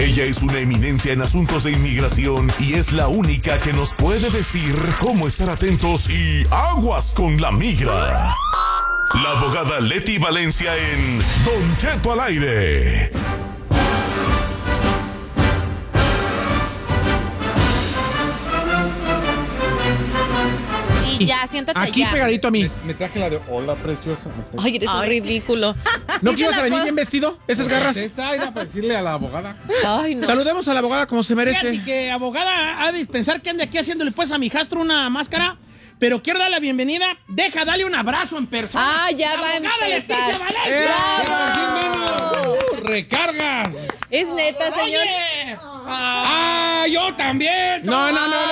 Ella es una eminencia en asuntos de inmigración y es la única que nos puede decir cómo estar atentos y aguas con la migra. La abogada Leti Valencia en Don Cheto al aire. Ya, siéntate aquí ya. pegadito a mí. Me traje la de hola, preciosa. Ay, eres un ridículo. ¿No que ibas a venir bien vestido? ¿Esas garras? Está iba para decirle a la abogada. Ay, no. Saludemos a la abogada como se merece. Fíjate que abogada ha de pensar que ande aquí haciéndole pues a mi hijastro una máscara, pero quiero darle la bienvenida. Deja, dale un abrazo en persona. Ah, ya la va a abogada empezar. Leticia Valencia. ¡Bravo! ¡Recargas! Es neta, señor. Oye, yo también. No.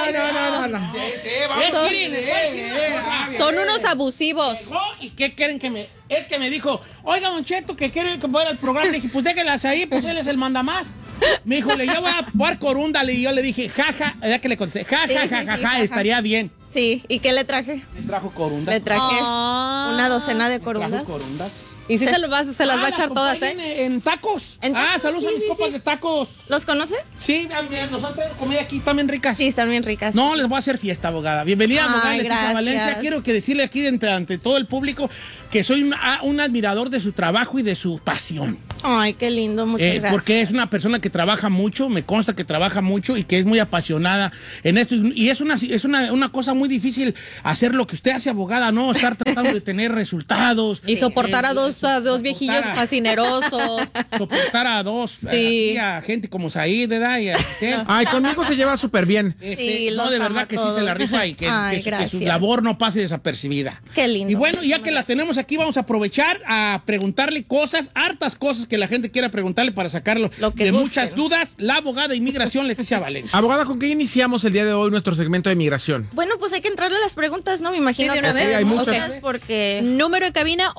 Son unos abusivos. ¿Y qué quieren que me...? Es que me dijo, oiga, Don Cheto, que quiere que vaya al programa. Le dije, pues déjelas ahí, pues él es el mandamás. Me dijo, le llevo a jugar corúndale. Y yo le dije, jaja, ¿verdad que le contesté? Jaja, estaría bien. Sí, ¿y qué le traje? Me trajo corundas. Le traje una docena de Me corundas. trajo corundas. Y sí se las va a echar todas, ¿eh? En tacos. En tacos, Saludos a sí, mis sí, copas sí. de tacos. ¿Los conoce? Sí, nos han traído comida aquí también ricas. Sí, están bien ricas. No, les voy a hacer fiesta, abogada. Bienvenida, abogada Leticia gracias. Valencia. Quiero que decirle aquí ante todo el público que soy un admirador de su trabajo y de su pasión. Ay, qué lindo, muchas gracias. Porque es una persona que trabaja mucho, me consta que trabaja mucho y que es muy apasionada en esto. Y es una cosa muy difícil hacer lo que usted hace, abogada, ¿no? Estar tratando de tener resultados. Y soportar a dos viejillos fascinerosos. Soportar a dos. Sí. A gente como Said, ¿verdad? Y a Esther. Ay, conmigo se lleva súper bien. Sí, no, los de amo verdad a que sí todos. se la rifa y que su gracias. labor no pase desapercibida. Qué lindo. Y bueno, ya Muchísimas que la tenemos aquí, vamos a aprovechar a preguntarle cosas, hartas cosas que la gente quiera preguntarle para sacarlo Lo que de gusten. muchas dudas. La abogada de inmigración, Leticia Valencia. Abogada, ¿con qué iniciamos el día de hoy nuestro segmento de migración? Bueno, pues hay que entrarle a las preguntas, ¿no? Me imagino Sí, de que una vez. hay muchas. porque... Número de cabina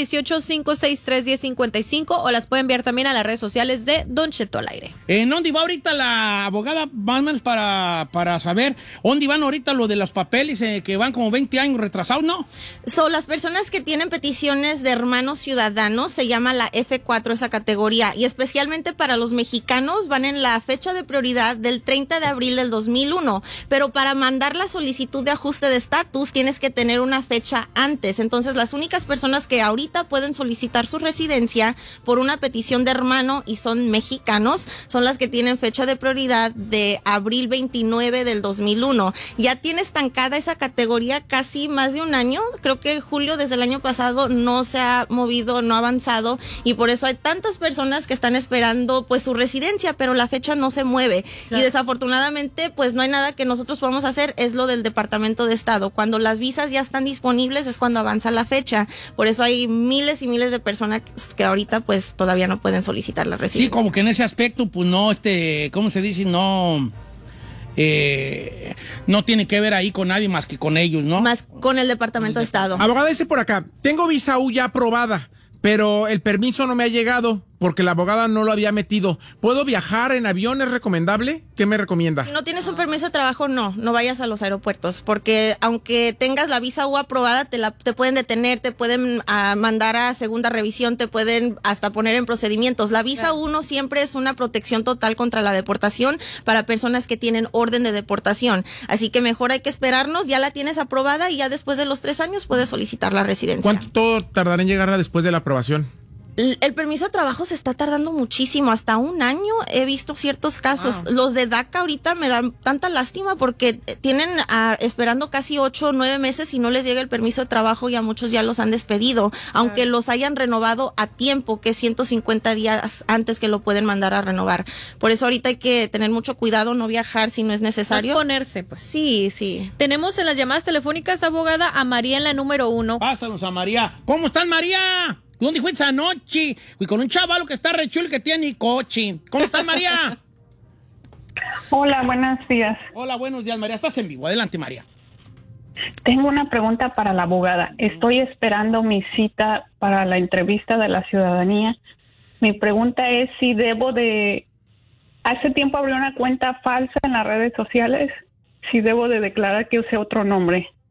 818-563-1055 o las puede enviar también a las redes sociales de Don Cheto al aire. ¿En dónde va ahorita la abogada, más o menos para saber dónde van ahorita lo de los papeles que van como 20 años retrasados, no? Son las personas que tienen peticiones de hermanos ciudadanos, se llama la F4 esa categoría, y especialmente para los mexicanos van en la fecha de prioridad del 30 de abril del 2001, pero para mandar la solicitud de ajuste de estatus tienes que tener una fecha antes. Entonces las únicas personas que ahorita pueden solicitar su residencia por una petición de hermano y son mexicanos son las que tienen fecha de prioridad de abril 29 del 2001. Ya tiene estancada esa categoría casi más de un año, creo que julio desde el año pasado no se ha movido, no ha avanzado, y por eso hay tantas personas que están esperando pues su residencia, pero la fecha no se mueve. Claro. Y desafortunadamente pues no hay nada que nosotros podamos hacer, es lo del Departamento de Estado. Cuando las visas ya están disponibles es cuando avanza la fecha. Por eso hay miles y miles de personas que ahorita pues todavía no pueden solicitar la residencia. Sí, como que en ese aspecto pues no, ¿cómo se dice? No tiene que ver ahí con nadie más que con ellos, ¿no? Más con el Departamento de Estado. Abogada, dice por acá, tengo visa U ya aprobada, pero el permiso no me ha llegado porque la abogada no lo había metido. ¿Puedo viajar en avión? ¿Es recomendable? ¿Qué me recomienda? Si no tienes un permiso de trabajo, no vayas a los aeropuertos, porque aunque tengas la visa U aprobada, te pueden detener, te pueden mandar a segunda revisión, te pueden hasta poner en procedimientos. La visa U no siempre es una protección total contra la deportación para personas que tienen orden de deportación. Así que mejor hay que esperarnos, ya la tienes aprobada y ya después de los 3 años puedes solicitar la residencia. ¿Cuánto tardará en llegarla después de la aprobación? El permiso de trabajo se está tardando muchísimo, hasta un año he visto ciertos casos. Los de DACA ahorita me dan tanta lástima porque tienen esperando casi 8 o 9 meses y no les llega el permiso de trabajo, y a muchos ya los han despedido, aunque los hayan renovado a tiempo, que es 150 días antes que lo pueden mandar a renovar. Por eso ahorita hay que tener mucho cuidado, no viajar si no es necesario. Exponerse, pues. Sí. Tenemos en las llamadas telefónicas, abogada, a María en la número 1. Pásanos a María. ¿Cómo estás, María? ¿Dónde fuiste anoche? Fui con un chavalo que está re chulo que tiene coche. ¿Cómo estás, María? Hola, buenos días. Hola, buenos días, María. Estás en vivo. Adelante, María. Tengo una pregunta para la abogada. Estoy esperando mi cita para la entrevista de la ciudadanía. Mi pregunta es si debo de... Hace tiempo abrí una cuenta falsa en las redes sociales. Si debo de declarar que use otro nombre.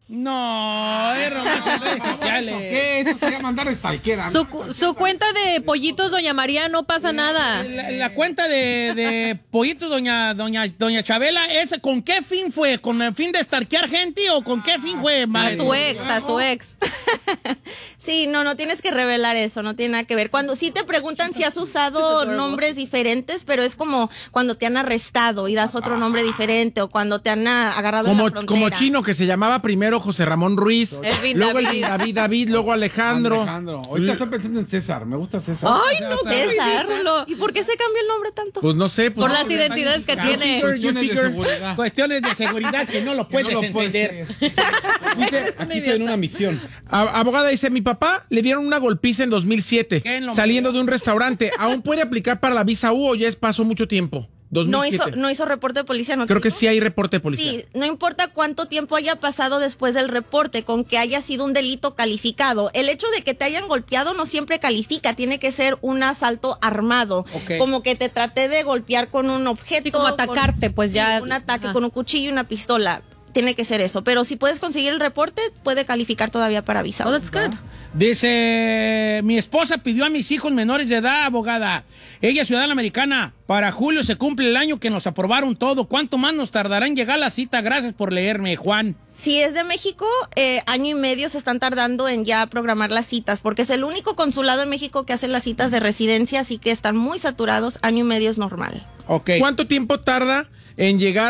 No, es romance en redes sociales. ¿Qué? Eso se llama andar de stalkear. Su cuenta de pollitos, doña María, no pasa nada. La cuenta de pollitos, doña Chabela, ¿esa con qué fin fue? ¿Con el fin de stalkear gente o con qué fin fue? A su ex. Sí, no tienes que revelar eso, no tiene nada que ver. Cuando sí te preguntan si has usado nombres diferentes, pero es como cuando te han arrestado y das otro nombre diferente, o cuando te han agarrado en la frontera. Como Chino, que se llamaba primero José Ramón Ruiz, Elvin luego David. David, luego Alejandro. Ahorita estoy pensando en César. Me gusta César. Ay, no, César. ridículo. ¿Y por qué se cambió el nombre tanto? Pues no sé. Pues, Por las identidades que tiene. Cuestiones de seguridad que no lo puedes entender. Dice, Aquí estoy en una misión. abogada, dice, mi papá le dieron una golpiza en 2007, ¿Qué en lo saliendo de un restaurante. ¿Aún puede aplicar para la visa U o ya pasó mucho tiempo? 2007. No hizo reporte de policía, ¿no? Creo que sí hay reporte de policía. Sí, no importa cuánto tiempo haya pasado después del reporte, con que haya sido un delito calificado. El hecho de que te hayan golpeado no siempre califica, tiene que ser un asalto armado. Ok. Como que te traté de golpear con un objeto. Sí, como atacarte, pues ya. Un ataque Ajá. con un cuchillo y una pistola. Tiene que ser eso. Pero si puedes conseguir el reporte, puede calificar todavía para visa. Oh, that's good. Dice, mi esposa pidió a mis hijos menores de edad, abogada. Ella es ciudadana americana. Para julio se cumple el año que nos aprobaron todo. ¿Cuánto más nos tardará en llegar la cita? Gracias por leerme, Juan. Si es de México, año y medio se están tardando en ya programar las citas, porque es el único consulado en México que hace las citas de residencia, así que están muy saturados. Año y medio es normal. Ok. ¿Cuánto tiempo tarda en llegar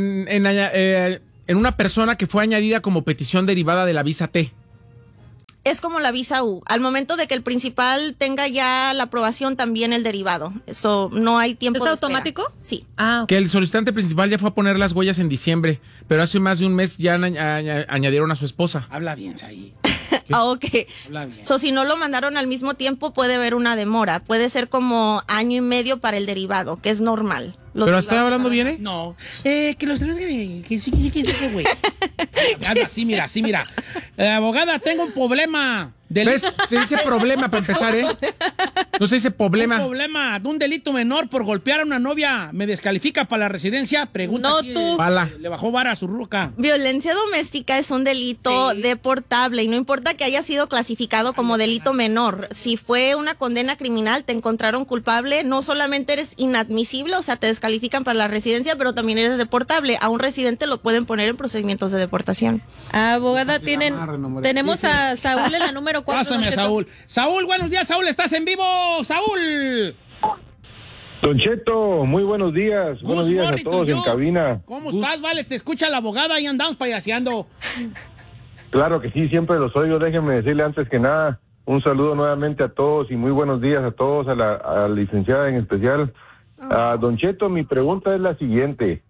en una persona que fue añadida como petición derivada de la visa T? Es como la visa U. Al momento de que el principal tenga ya la aprobación, también el derivado. Eso no hay tiempo. ¿Es de espera. automático? Sí. Ah, Que el solicitante principal ya fue a poner las huellas en diciembre, pero hace más de un mes ya añadieron a su esposa. Habla bien, ahí. Ah, ok. Habla bien. Si no lo mandaron al mismo tiempo, puede haber una demora. Puede ser como año y medio para el derivado, que es normal. ¿Pero está hablando bien, No. Que los tres que sí, güey. Habla así, mira. Abogada, tengo un problema. ¿Ves? Se dice problema para empezar, ¿eh? No se dice problema. Un problema de un delito menor por golpear a una novia. ¿Me descalifica para la residencia? Pregunta. No, aquí, tú. Pala. Le bajó vara a su ruca. Violencia doméstica es un delito deportable y no importa que haya sido clasificado como delito menor. Si fue una condena criminal, te encontraron culpable, no solamente eres inadmisible, o sea, te descalifican para la residencia, pero también eres deportable. A un residente lo pueden poner en procedimientos de deportación. abogada, tenemos a Saúl en la número 4. Pásame a Saúl. Saúl, buenos días, Saúl, ¿estás en vivo? Saúl. Don Cheto, muy buenos días. Buenos días a morning to todos you. en cabina. ¿Cómo estás? Vale, te escucha la abogada y andamos payaseando. Claro que sí, siempre los oigo. Déjenme decirle antes que nada un saludo nuevamente a todos y muy buenos días a todos, a la licenciada en especial. Don Cheto, mi pregunta es la siguiente.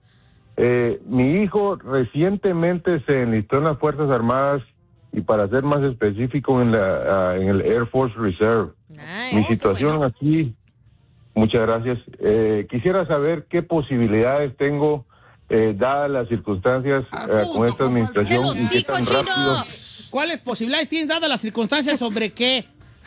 Mi hijo recientemente se enlistó en las Fuerzas Armadas y, para ser más específico, en el Air Force Reserve. Mi situación aquí, muchas gracias. Quisiera saber qué posibilidades tengo, dadas las circunstancias con esta administración, ¡Del y qué hocico, tan chino! rápido ¿Cuáles posibilidades tienes dadas las circunstancias sobre qué?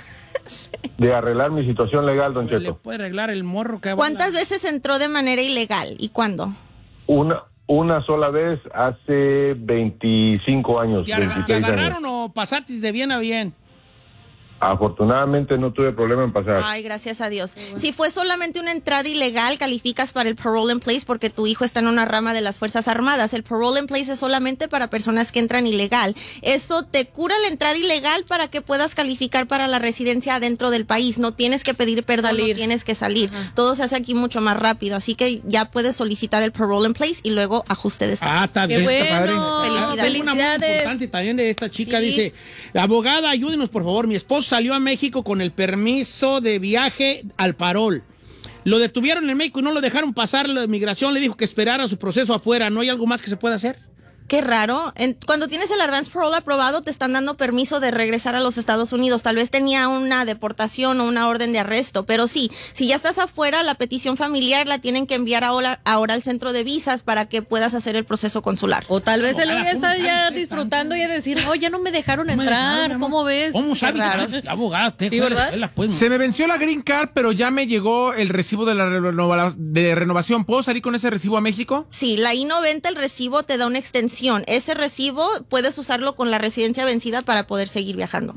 de arreglar mi situación legal, Don Le Cheto. puede arreglar el morro que ¿Cuántas veces entró de manera ilegal y cuándo? Una sola vez hace 25 años, ¿Te 26 años. agarraron o pasaste de bien a bien? Afortunadamente no tuve problema en pasar. Ay, gracias a Dios. Si fue solamente una entrada ilegal, calificas para el parole in place porque tu hijo está en una rama de las Fuerzas Armadas. El parole in place es solamente para personas que entran ilegal. Eso te cura la entrada ilegal para que puedas calificar para la residencia dentro del país. No tienes que pedir perdón, no tienes que salir. Todo se hace aquí mucho más rápido. Así que ya puedes solicitar el parole in place y luego ajuste de estatus. Está ¡Qué bien. bueno! Felicidades. Una muy importante también de esta chica, Sí. dice, abogada, ayúdenos por favor, mi esposo salió a México con el permiso de viaje al parol. Lo detuvieron en México y no lo dejaron pasar la migración, le dijo que esperara su proceso afuera. ¿No hay algo más que se pueda hacer? Qué raro. Cuando tienes el advance parole aprobado, te están dando permiso de regresar a los Estados Unidos. Tal vez tenía una deportación o una orden de arresto, pero sí, si ya estás afuera, la petición familiar la tienen que enviar ahora al centro de visas para que puedas hacer el proceso consular. O tal vez él Ojalá, ya está ¿cómo ya sabe? disfrutando y a decir, oh, ya no me dejaron No me entrar. dejaron, ¿Cómo ves? ¿Cómo sabe? raro. Abogada, te Sí, ¿verdad? Se me venció la green card, pero ya me llegó el recibo de la renovación. ¿Puedo salir con ese recibo a México? Sí, la I-90, el recibo te da una extensión opción. Ese recibo puedes usarlo con la residencia vencida para poder seguir viajando.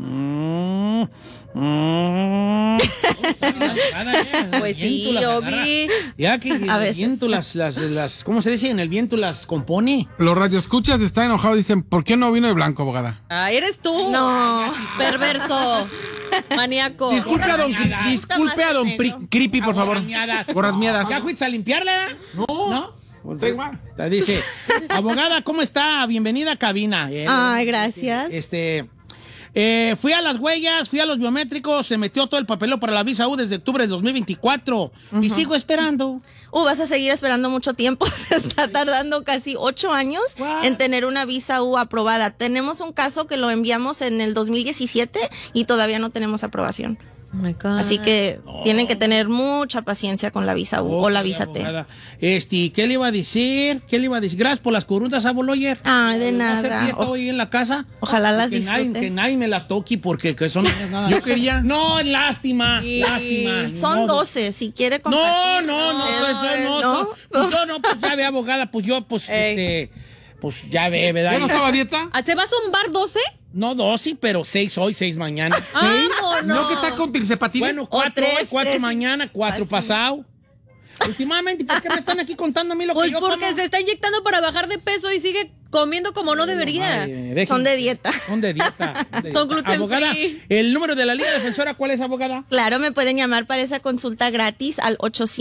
Pues sí, yo vi. Ya que en el viento las, ¿cómo se dice? En el viento las compone. Los radioescuchas están enojados, dicen, ¿por qué no vino de blanco, abogada? Ah, eres tú. No. Perverso. Maníaco. Disculpe a don Creepy, por favor. Gorras miadas. ¿Ya fuiste a limpiarla? No. Está igual. La dice, abogada, ¿cómo está? Bienvenida a cabina. Ay, gracias. Fui a las huellas, fui a los biométricos, se metió todo el papeleo para la visa U desde octubre de 2024 y sigo esperando. Vas a seguir esperando mucho tiempo. Se está tardando casi 8 años en tener una visa U aprobada. Tenemos un caso que lo enviamos en el 2017 y todavía no tenemos aprobación. Oh my God. Así que tienen que tener mucha paciencia con la visa U o la visa T. ¿Qué le iba a decir? Gracias por las corundas, Aboloyer. Ay, de nada. Fiesta hoy en la casa. Ojalá las disfruten. Que nadie me las toque porque que son nada. Yo quería. No, lástima. Sí. Lástima. Son 12, si quiere compartir. No, yo no, pues ya ve, abogada, pues yo, pues, pues ya ve, ¿verdad? ¿Ya no estaba a dieta? ¿Se va a zumbar 12? No, 12, pero 6 hoy, 6 mañana. No, que está con Tixepatine. Bueno, 4 hoy, 4 3. mañana, 4 pasado. Últimamente, ¿por qué me están aquí contando a mí lo pues que yo porque como? se está inyectando para bajar de peso y sigue comiendo como no debería. Son de dieta. Son de dieta. Son gluten Abogada, free. el número de la Liga Defensora, ¿cuál es, abogada? Claro, me pueden llamar para esa consulta gratis al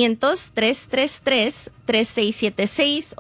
800-333-3676,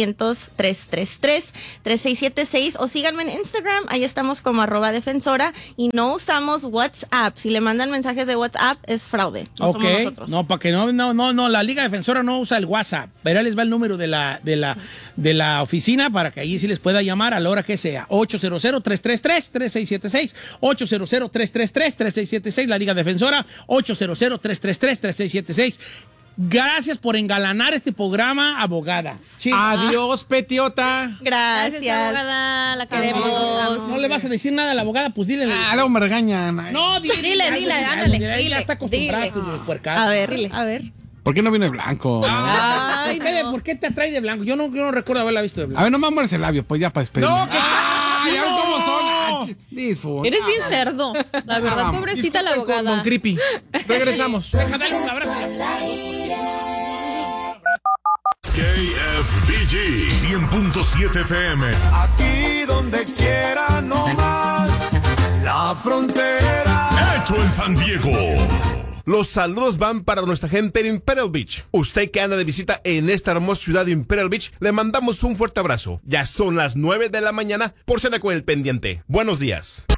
800-333-3676 o síganme en Instagram, ahí estamos como @defensora y no usamos WhatsApp. Si le mandan mensajes de WhatsApp es fraude, no somos nosotros. No, para que no, la Liga Defensora no usa el WhatsApp, pero ahí les va el número de la oficina para que allí sí les pueda llamar a la hora que sea. 800-333-3676, 800-333-3676, la Liga Defensora, 800-333-3676. Gracias por engalanar este programa, abogada. Sí. Adiós, Petiota. Gracias. Abogada, la queremos. ¿No le vas a decir nada a la abogada? Pues dile. Luego me regañan. No, dile, ándale, ella dile, está acostumbrada a tu puercazo. A ver. ¿Por qué no vino de blanco? Ay, no. ¿Por qué te atrae de blanco? Yo no recuerdo haberla visto de blanco. A ver, no me mueres el labio, pues ya para despedirme. No, que ya ven cómo son. Disfruta. Eres bien cerdo. La verdad, pobrecita la Disculpen con abogada. Don Creepy. Regresamos. Deja darle un abrazo. KFBG 100.7 FM. Aquí donde quiera, no más. La frontera. Hecho en San Diego. Los saludos van para nuestra gente en Imperial Beach. Usted que anda de visita en esta hermosa ciudad de Imperial Beach, le mandamos un fuerte abrazo. Ya son las 9 de la mañana, por cena con el pendiente. Buenos días.